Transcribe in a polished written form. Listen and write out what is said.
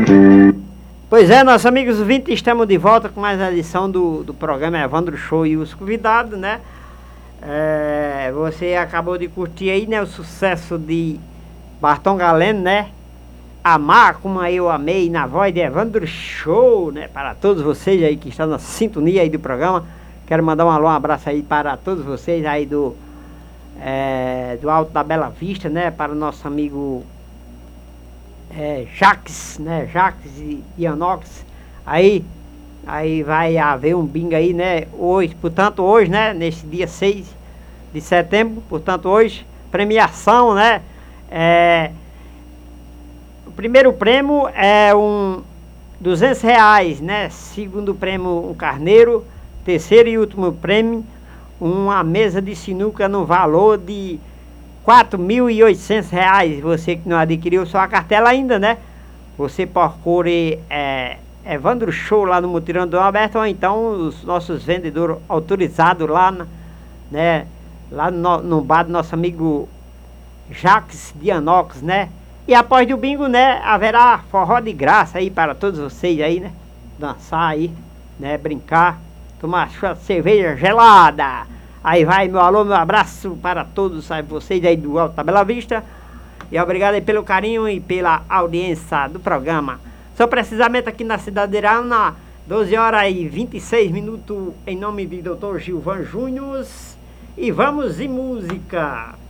Pois é, nossos amigos ouvintes, estamos de volta com mais uma edição do programa Evandro Show e os convidados, né? Você acabou de curtir aí, né, o sucesso de Barton Galeno, né? Amar como eu amei, na voz de Evandro Show, né? Para todos vocês aí que estão na sintonia aí do programa. Quero mandar um alô, um abraço aí para todos vocês aí do Alto da Bela Vista, né? Para o nosso amigo Jaques, né? Jaques e Ianox. Aí vai haver um bingo aí, né? Hoje, portanto, hoje, né? Nesse dia 6 de setembro, portanto, hoje, premiação, né? O primeiro prêmio é R$ 200, né? Segundo prêmio, um carneiro. Terceiro e último prêmio, uma mesa de sinuca no valor de R$ 4.800. Você que não adquiriu sua cartela ainda, né? Você procure Evandro Show lá no Mutirão do Alberto, ou então os nossos vendedores autorizados lá, né? Lá no bar do nosso amigo Jaques Dianox, né? E após o bingo, né? Haverá forró de graça aí para todos vocês aí, né? Dançar aí, né? Brincar, tomar sua cerveja gelada. Aí vai meu alô, meu abraço para todos vocês aí do Alto da Bela Vista. E obrigado aí pelo carinho e pela audiência do programa. Sou precisamente aqui na cidade de Irana, 12h26, em nome de Dr. Gilvan Júnior. E vamos em música.